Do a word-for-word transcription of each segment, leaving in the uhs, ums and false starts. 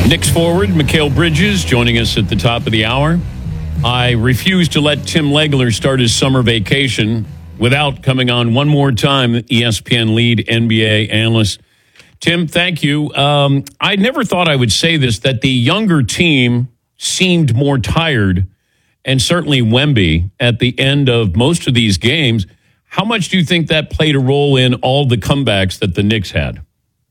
Knicks forward, Mikal Bridges, joining us at the top of the hour. I refuse to let Tim Legler start his summer vacation without coming on one more time, E S P N lead N B A analyst. Tim, thank you. Um, I never thought I would say this, that the younger team seemed more tired, and certainly Wemby at the end of most of these games. How much do you think that played a role in all the comebacks that the Knicks had?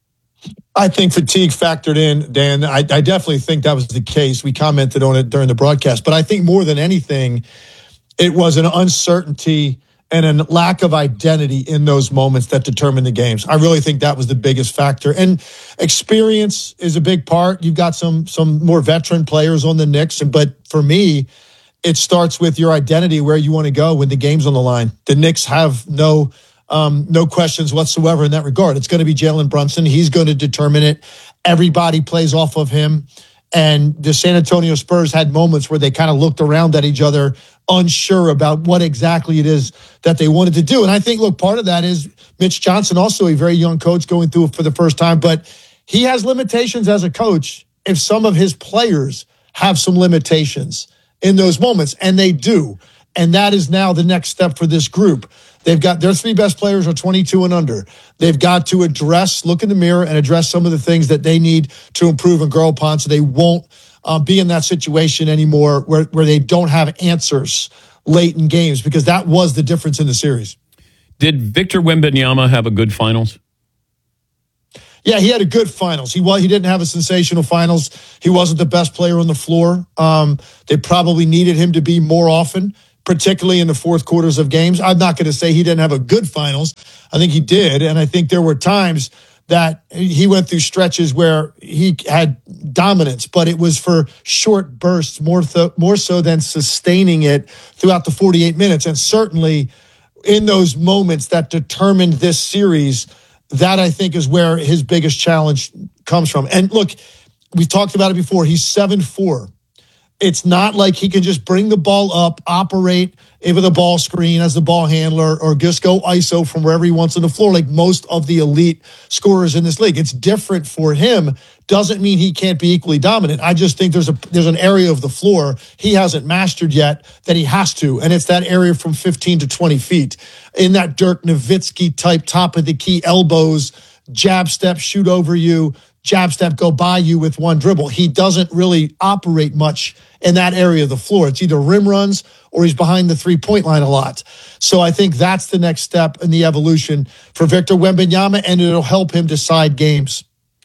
I think fatigue factored in, Dan. I, I definitely think that was the case. We commented on it during the broadcast. But I think more than anything, it was an uncertainty and a lack of identity in those moments that determined the games. I really think that was the biggest factor. And experience is a big part. You've got some some more veteran players on the Knicks. But for me, it starts with your identity, where you want to go when the game's on the line. The Knicks have no... Um, no questions whatsoever in that regard. It's going to be Jalen Brunson. He's going to determine it. Everybody plays off of him. And the San Antonio Spurs had moments where they kind of looked around at each other, unsure about what exactly it is that they wanted to do. And I think, look, part of that is Mitch Johnson, also a very young coach going through it for the first time, but he has limitations as a coach if some of his players have some limitations in those moments, and they do. And that is now the next step for this group. They've got their three best players are twenty-two and under. They've got to address, look in the mirror and address some of the things that they need to improve and grow upon, so they won't uh, be in that situation anymore where, where they don't have answers late in games, because that was the difference in the series. Did Victor Wembanyama have a good finals? Yeah, he had a good finals. He was, he didn't have a sensational finals. He wasn't the best player on the floor. Um, they probably needed him to be more often, particularly in the fourth quarters of games. I'm not going to say he didn't have a good finals. I think he did. And I think there were times that he went through stretches where he had dominance, but it was for short bursts more, th- more so than sustaining it throughout the forty-eight minutes. And certainly in those moments that determined this series, that I think is where his biggest challenge comes from. And look, we talked about it before. He's seven four. It's not like he can just bring the ball up, operate with a ball screen as the ball handler, or just go I S O from wherever he wants on the floor like most of the elite scorers in this league. It's different for him. Doesn't mean he can't be equally dominant. I just think there's a there's an area of the floor he hasn't mastered yet that he has to, and it's that area from fifteen to twenty feet. In that Dirk Nowitzki type, top of the key elbows, jab step, shoot over you, jab step, go by you with one dribble. He doesn't really operate much in that area of the floor. It's either rim runs or he's behind the three-point line a lot. So I think that's the next step in the evolution for Victor Wembanyama, and it'll help him decide games.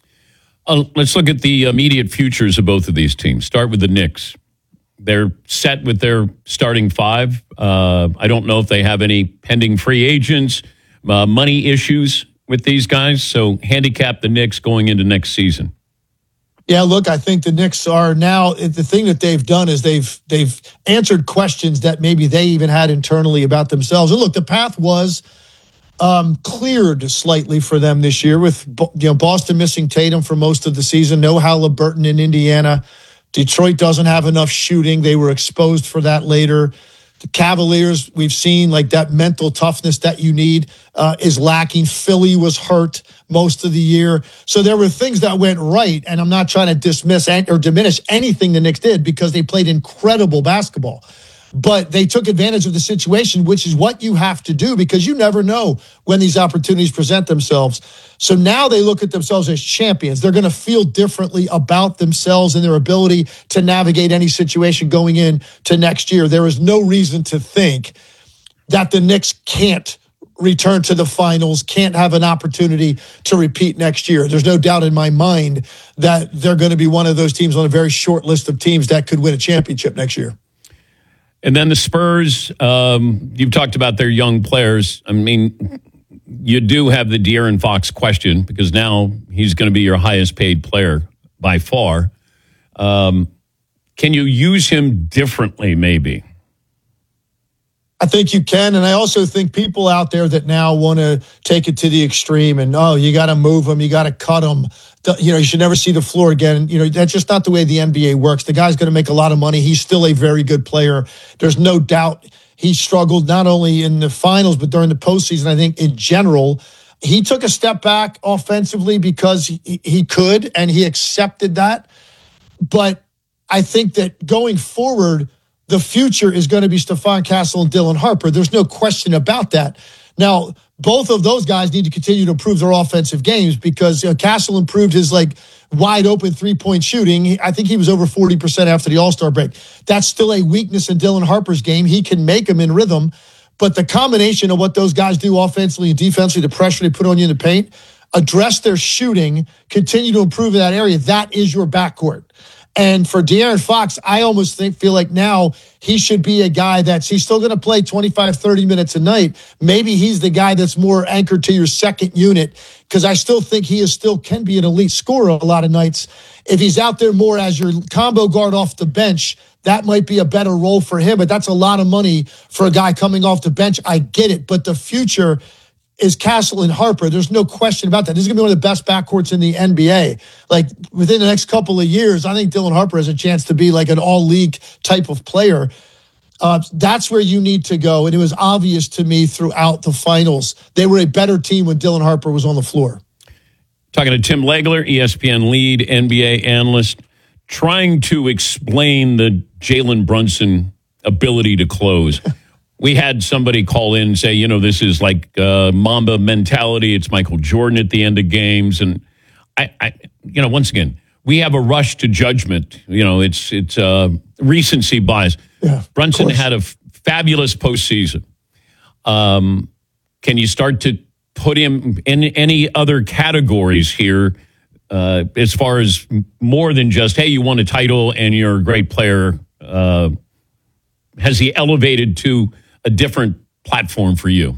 Uh, let's look at the immediate futures of both of these teams. Start with the Knicks. They're set with their starting five. Uh, I don't know if they have any pending free agents, uh, money issues with these guys. So handicap the Knicks going into next season. Yeah, look, I think the Knicks are now, the thing that they've done is they've they've answered questions that maybe they even had internally about themselves. And look, the path was um, cleared slightly for them this year with you know Boston missing Tatum for most of the season, no Halliburton in Indiana. Detroit doesn't have enough shooting. They were exposed for that later. The Cavaliers, we've seen like that mental toughness that you need uh, is lacking. Philly was hurt most of the year. So there were things that went right, and I'm not trying to dismiss or diminish anything the Knicks did because they played incredible basketball. But they took advantage of the situation, which is what you have to do because you never know when these opportunities present themselves. So now they look at themselves as champions. They're going to feel differently about themselves and their ability to navigate any situation going in to next year. There is no reason to think that the Knicks can't return to the finals, can't have an opportunity to repeat next year. There's no doubt in my mind that they're going to be one of those teams on a very short list of teams that could win a championship next year. And then the Spurs, um, you've talked about their young players. I mean, you do have the De'Aaron Fox question because now he's going to be your highest paid player by far. Um, can you use him differently, maybe? I think you can, and I also think people out there that now want to take it to the extreme and, oh, you got to move him, you got to cut him. You know, you should never see the floor again. You know, that's just not the way the N B A works. The guy's going to make a lot of money. He's still a very good player. There's no doubt he struggled not only in the finals, but during the postseason. I think in general, he took a step back offensively because he, he could, and he accepted that. but I think that going forward, the future is going to be Stephon Castle and Dylan Harper. There's no question about that. Now, both of those guys need to continue to improve their offensive games because you know, Castle improved his like wide open three-point shooting. I think he was over forty percent after the All-Star break. That's still a weakness in Dylan Harper's game. He can make them in rhythm, but the combination of what those guys do offensively and defensively, the pressure they put on you in the paint, address their shooting, continue to improve in that area, that is your backcourt. And for De'Aaron Fox, I almost think feel like now he should be a guy that's he's still going to play twenty-five, thirty minutes a night. Maybe he's the guy that's more anchored to your second unit because I still think he is still can be an elite scorer a lot of nights. If he's out there more as your combo guard off the bench, that might be a better role for him. But that's a lot of money for a guy coming off the bench. I get it. But the future is Castle and Harper. There's no question about that. This is going to be one of the best backcourts in the N B A. Like within the next couple of years, I think Dylan Harper has a chance to be like an all-league type of player. Uh, that's where you need to go. And it was obvious to me throughout the finals. They were a better team when Dylan Harper was on the floor. Talking to Tim Legler, E S P N lead N B A analyst, trying to explain the Jalen Brunson ability to close. We had somebody call in and say, you know, this is like uh, Mamba mentality. It's Michael Jordan at the end of games. And, I, I, you know, once again, we have a rush to judgment. You know, it's it's uh, recency bias. Yeah, Brunson had a f- fabulous postseason. Um, can you start to put him in any other categories here uh, as far as more than just, hey, you won a title and you're a great player? Uh, has he elevated to a different platform for you?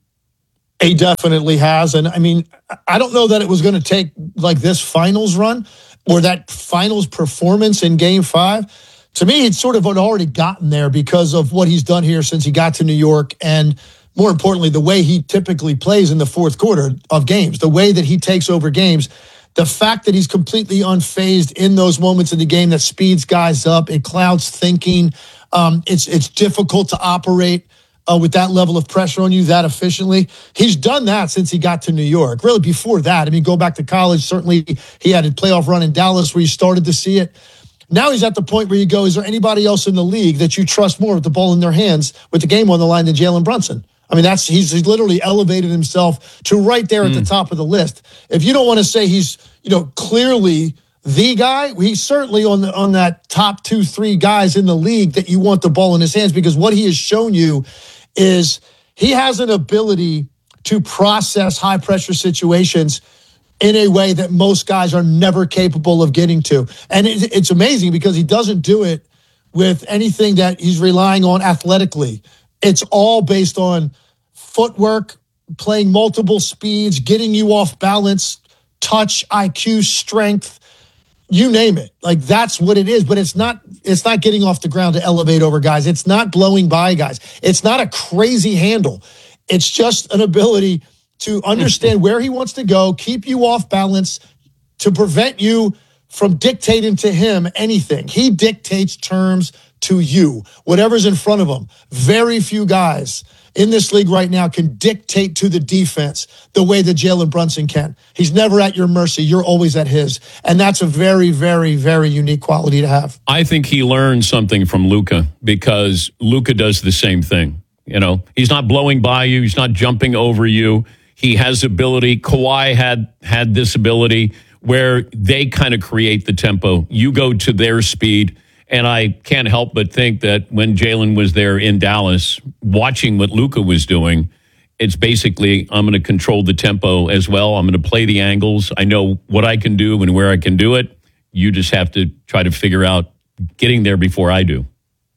He definitely has. And I mean, I don't know that it was going to take like this finals run or that finals performance in game five. To me, it's sort of had already gotten there because of what he's done here since he got to New York. And more importantly, the way he typically plays in the fourth quarter of games, the way that he takes over games, the fact that he's completely unfazed in those moments in the game that speeds guys up, it clouds thinking. Um, it's, it's difficult to operate Uh, with that level of pressure on you that efficiently. He's done that since he got to New York. Really before that, I mean, go back to college. Certainly he had a playoff run in Dallas where you started to see it. Now he's at the point where you go, is there anybody else in the league that you trust more with the ball in their hands with the game on the line than Jalen Brunson? I mean, that's he's, he's literally elevated himself to right there at mm. the top of the list. If you don't want to say he's, you know, clearly the guy, he's certainly on the, on that top two, three guys in the league that you want the ball in his hands because what he has shown you is he has an ability to process high-pressure situations in a way that most guys are never capable of getting to. And it, it's amazing because he doesn't do it with anything that he's relying on athletically. It's all based on footwork, playing multiple speeds, getting you off balance, touch, I Q, strength, you name it. Like that's what it is, but it's not it's not getting off the ground to elevate over guys. It's not blowing by guys. It's not a crazy handle. It's just an ability to understand where he wants to go, keep you off balance, to prevent you from dictating to him anything. He dictates terms to you, whatever's in front of him. Very few guys in this league right now can dictate to the defense the way that Jalen Brunson can. He's never at your mercy. You're always at his. And that's a very, very, very unique quality to have. I think he learned something from Luka because Luka does the same thing. You know, he's not blowing by you. He's not jumping over you. He has ability. Kawhi had had this ability where they kind of create the tempo. You go to their speed. And I can't help but think that when Jalen was there in Dallas, watching what Luka was doing, it's basically, I'm going to control the tempo as well. I'm going to play the angles. I know what I can do and where I can do it. You just have to try to figure out getting there before I do.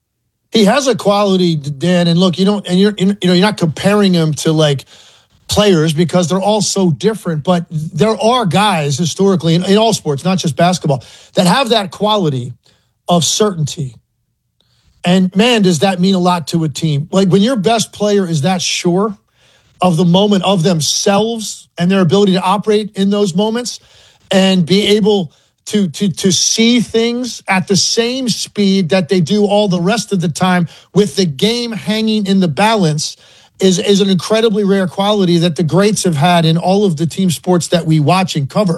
He has a quality, Dan, and look, you don't, and you're, you know, you're not comparing him to like players because they're all so different, but there are guys historically in, in all sports, not just basketball, that have that quality of certainty. And man, does that mean a lot to a team. Like when your best player is that sure of the moment of themselves and their ability to operate in those moments and be able to, to, to see things at the same speed that they do all the rest of the time with the game hanging in the balance is, is an incredibly rare quality that the greats have had in all of the team sports that we watch and cover.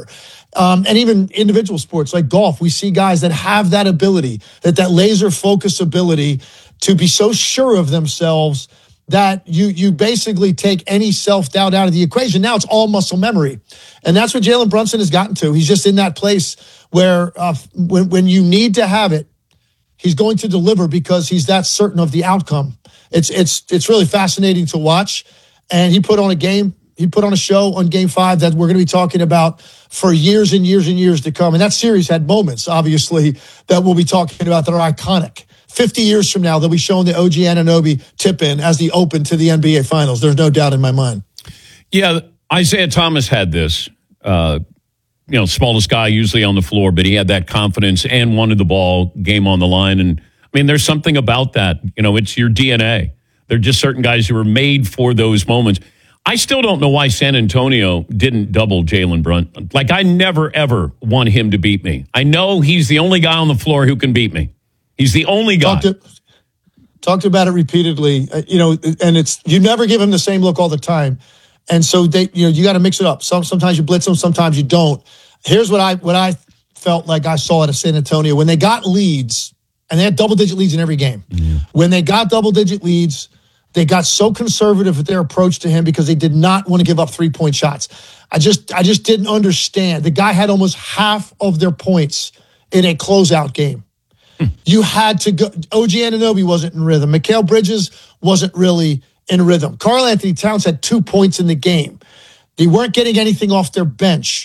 Um, and even individual sports like golf, we see guys that have that ability, that that laser focus ability to be so sure of themselves that you you basically take any self-doubt out of the equation. Now it's all muscle memory. And that's what Jalen Brunson has gotten to. He's just in that place where uh, when, when you need to have it, he's going to deliver because he's that certain of the outcome. It's it's it's really fascinating to watch. And he put on a game, he put on a show on Game Five that we're going to be talking about for years and years and years to come. And that series had moments, obviously, that we'll be talking about that are iconic. fifty years from now, they'll be showing the O G Anunoby tip-in as the open to the N B A Finals. There's no doubt in my mind. Yeah, Isaiah Thomas had this. Uh, you know, smallest guy usually on the floor, but he had that confidence and wanted the ball, game on the line. And, I mean, there's something about that. You know, it's your D N A. There are just certain guys who are made for those moments. I still don't know why San Antonio didn't double Jalen Brunson. Like, I never, ever want him to beat me. I know he's the only guy on the floor who can beat me. He's the only guy. Talked, to, talked about it repeatedly, uh, you know, and it's you never give him the same look all the time. And so they, you know, you got to mix it up. Some sometimes you blitz them, sometimes you don't. Here's what I what I felt like I saw at San Antonio when they got leads, and they had double digit leads in every game. Mm-hmm. When they got double digit leads, they got so conservative with their approach to him because they did not want to give up three point shots. I just I just didn't understand. The guy had almost half of their points in a closeout game. You had to go. O G Anunoby wasn't in rhythm. Mikal Bridges wasn't really in rhythm. Karl Anthony Towns had two points in the game. They weren't getting anything off their bench.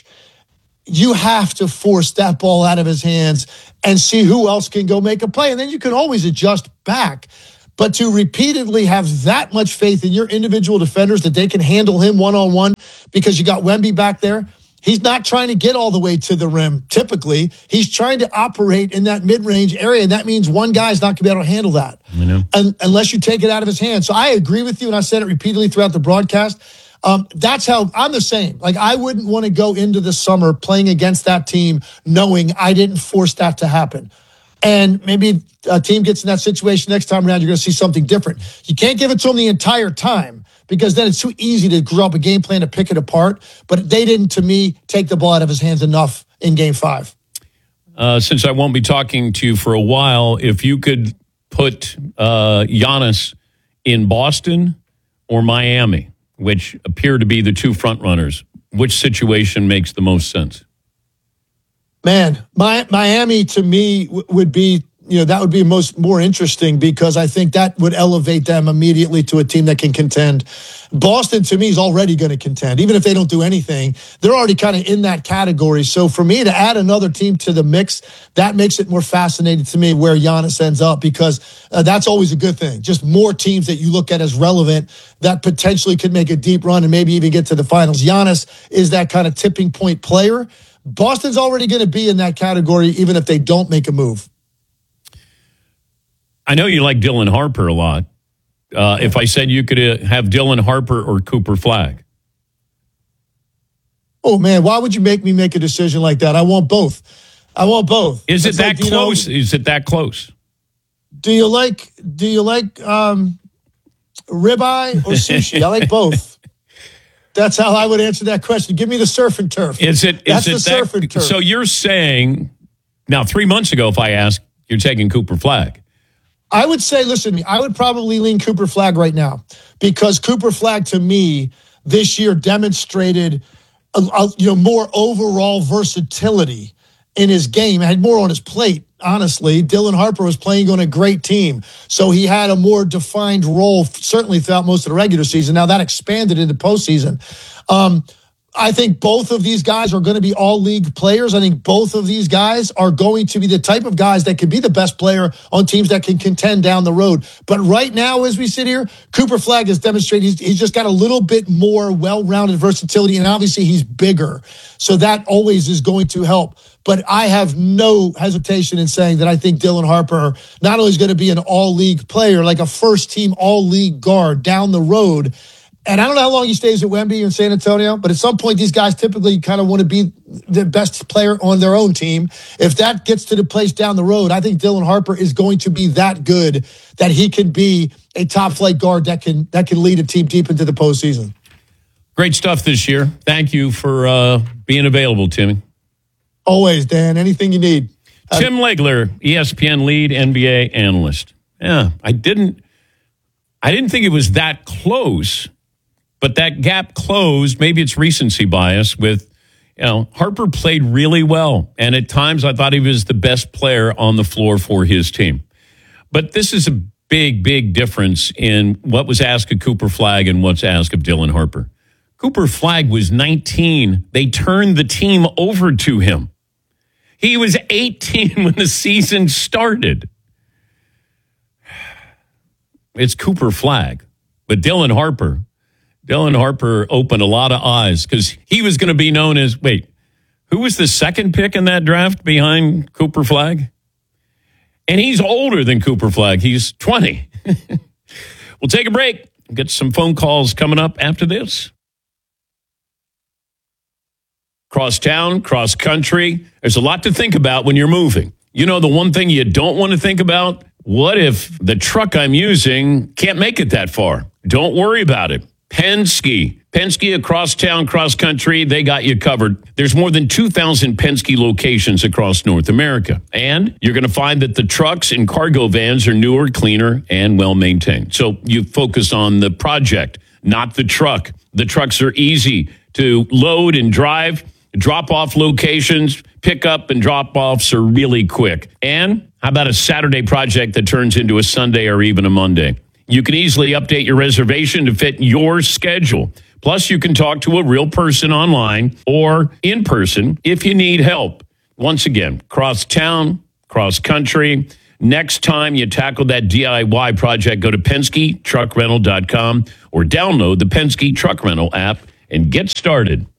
You have to force that ball out of his hands and see who else can go make a play. And then you can always adjust back. But to repeatedly have that much faith in your individual defenders that they can handle him one-on-one because you got Wemby back there, he's not trying to get all the way to the rim, typically. He's trying to operate in that mid-range area, and that means one guy's not going to be able to handle that un- unless you take it out of his hands. So I agree with you, and I said it repeatedly throughout the broadcast. Um, that's how I'm the same. Like, I wouldn't want to go into the summer playing against that team knowing I didn't force that to happen. And maybe a team gets in that situation next time around, you're going to see something different. You can't give it to them the entire time because then it's too easy to grow up a game plan to pick it apart. But they didn't, to me, take the ball out of his hands enough in Game Five. Uh, since I won't be talking to you for a while, if you could put uh, Giannis in Boston or Miami, which appear to be the two front runners, which situation makes the most sense? Man, my, Miami to me w- would be, you know, that would be most more interesting because I think that would elevate them immediately to a team that can contend. Boston to me is already going to contend. Even if they don't do anything, they're already kind of in that category. So for me to add another team to the mix, that makes it more fascinating to me where Giannis ends up because uh, that's always a good thing. Just more teams that you look at as relevant that potentially could make a deep run and maybe even get to the finals. Giannis is that kind of tipping point player. Boston's already going to be in that category even if they don't make a move. I know you like Dylan Harper a lot. Uh, if I said you could uh, have Dylan Harper or Cooper Flagg. Oh, man, why would you make me make a decision like that? I want both. I want both. Is it's it that like, close? You know, Is it that close? Do you like do you like um, ribeye or sushi? I like both. That's how I would answer that question. Give me the surf and turf. Is it? Is That's it the that, surf and turf. So you're saying now? Three months ago, if I asked, you're taking Cooper Flagg. I would say, listen, I would probably lean Cooper Flagg right now because Cooper Flagg, to me, this year demonstrated, a, a, you know, more overall versatility in his game. Had more on his plate, honestly. Dylan Harper was playing on a great team, so he had a more defined role, certainly throughout most of the regular season. Now that expanded into postseason. Um, I think both of these guys are going to be all-league players. I think both of these guys are going to be the type of guys that could be the best player on teams that can contend down the road. But right now, as we sit here, Cooper Flagg has demonstrated he's, he's just got a little bit more well-rounded versatility, and obviously he's bigger. So that always is going to help. But I have no hesitation in saying that I think Dylan Harper not only is going to be an all-league player, like a first-team all-league guard down the road. And I don't know how long he stays at Wemby in San Antonio, but at some point, these guys typically kind of want to be the best player on their own team. If that gets to the place down the road, I think Dylan Harper is going to be that good that he can be a top-flight guard that can that can lead a team deep into the postseason. Great stuff this year. Thank you for uh, being available, Timmy. Always, Dan. Anything you need. Tim Legler, E S P N lead N B A analyst. Yeah, I didn't I didn't think it was that close, but that gap closed. Maybe it's recency bias with, you know, Harper played really well. And at times I thought he was the best player on the floor for his team. But this is a big, big difference in what was asked of Cooper Flagg and what's asked of Dylan Harper. Cooper Flagg was nineteen. They turned the team over to him. He was eighteen when the season started. It's Cooper Flagg. But Dylan Harper, Dylan Harper opened a lot of eyes because he was going to be known as, wait, who was the second pick in that draft behind Cooper Flagg? And he's older than Cooper Flagg. He's twenty. We'll take a break. Get some phone calls coming up after this. Cross town, cross country. There's a lot to think about when you're moving. You know, the one thing you don't want to think about? What if the truck I'm using can't make it that far? Don't worry about it. Penske. Penske across town, cross country, they got you covered. There's more than two thousand Penske locations across North America. And you're going to find that the trucks and cargo vans are newer, cleaner, and well-maintained. So you focus on the project, not the truck. The trucks are easy to load and drive. Drop-off locations, pick-up and drop-offs are really quick. And how about a Saturday project that turns into a Sunday or even a Monday? You can easily update your reservation to fit your schedule. Plus, you can talk to a real person online or in person if you need help. Once again, cross-town, cross-country. Next time you tackle that D I Y project, go to Penske Truck Rental dot com or download the Penske Truck Rental app and get started.